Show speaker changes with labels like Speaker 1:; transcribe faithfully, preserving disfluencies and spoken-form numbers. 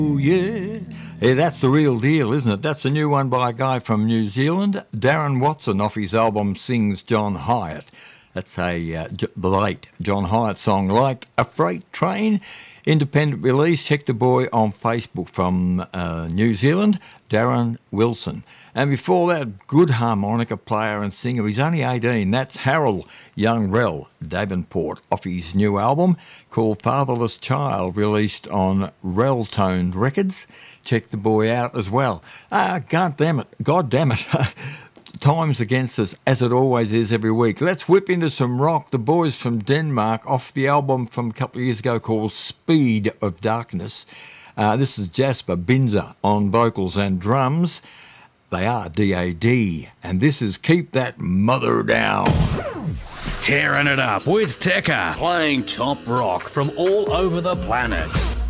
Speaker 1: Oh, yeah. Yeah, that's the real deal, isn't it? That's a new one by a guy from New Zealand, Darren Watson, off his album Sings John Hyatt. That's a uh, J- the late John Hyatt song, Like a Freight Train. Independent release. Check the boy on Facebook from uh, New Zealand, Darren Wilson. And before that, good harmonica player and singer. He's only eighteen. That's Harold Young Rel Davenport off his new album called Fatherless Child, released on Rel-Toned Records. Check the boy out as well. Ah, God damn it. God damn it. Time's against us, as it always is every week. Let's whip into some rock. The boys from Denmark, off the album from a couple of years ago called Speed of Darkness. Uh, this is Jasper Binzer on vocals and drums. They are D A D, and this is Keep That Mother Down.
Speaker 2: Tearing it up with Tekka, playing top rock from all over the planet.